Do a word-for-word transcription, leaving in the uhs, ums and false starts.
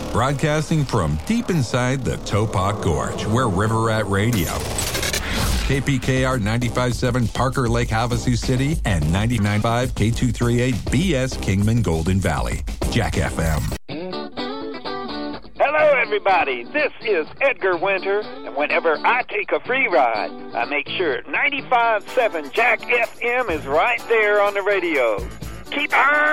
Broadcasting from deep inside the Topok Gorge, where River Rat Radio. K P K R ninety-five point seven Parker Lake, Havasu City, and ninety-nine point five K two thirty-eight B S Kingman, Golden Valley. Jack F M. Hello, everybody. This is Edgar Winter, and whenever I take a free ride, I make sure ninety-five point seven Jack F M is right there on the radio. Keep on